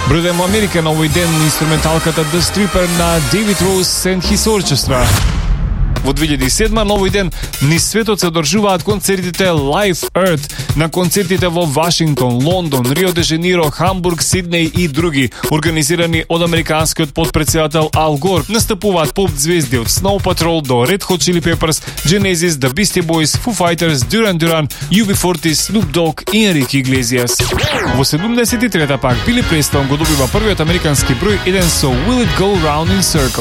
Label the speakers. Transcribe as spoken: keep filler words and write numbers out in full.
Speaker 1: Бројден во Америка на овој ден инструменталката The Stripper на David Rose and His Orchestra. Во две илјади и седма на овој ден низ светот се одржуваат концертите Live Earth на концертите во Вашингтон, Лондон, Рио де Жаниро, Хамбург, Сиднеј и други, организирани од американскиот потпретседател Ал Гор. Настапуваат поп звезди од Snow Patrol до Red Hot Chili Peppers, Genesis, The Beastie Boys, Foo Fighters, Duran Duran, ю би форти, Snoop Dogg и Enrique Iglesias. Во седумдесет и трета пак Билли Престон го добива првиот американски број еден со Will It Go Round in Circles.